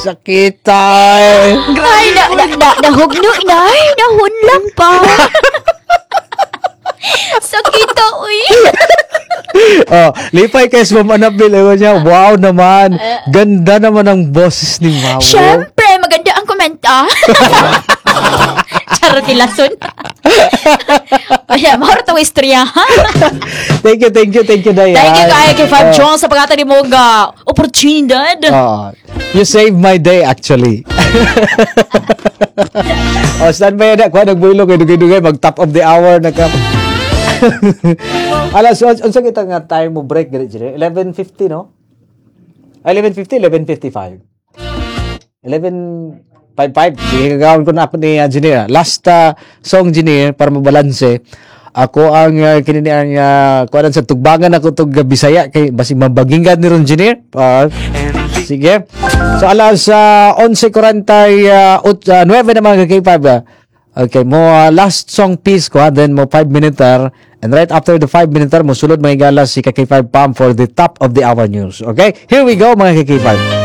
Sakitay. Ay, nahugno, inay. Nahunlang pa. Sakita, uy. Oh, lipay kay Ma'am Annabel. Ewan niya, wow naman. Ganda naman ang boses ni Mao. Siyempre, maganda ang komenta. Charot ilason. Ay, mahal itong istorya, ha? Thank you, Dayan. Thank you kay 5 John sa pagkata ni mo nga oportunidad. You saved my day, actually. Stand by na. Kuha, nagbulong. Dugay-dugay. Mag-top of the hour na ka. Alas, unsa kita nga time mo break diri 11:50 no? 11:50, 11:55. 11:55. Sige gagawin ko na ako ni engineer. Last song engineer para mabalanse. Ako ang kinini ang kuan sa tugbangan ako tug Bisaya kay basig mabaginggan ni ron engineer. Sige. So alas 11:49 naman kay 5. Okay, mo last song piece ko, then mo 5-minuter, and right after the 5-minuter mo sulod mga galas si Kaki5 Pam for the top of the hour news. Okay? Here we go mga Kaki5.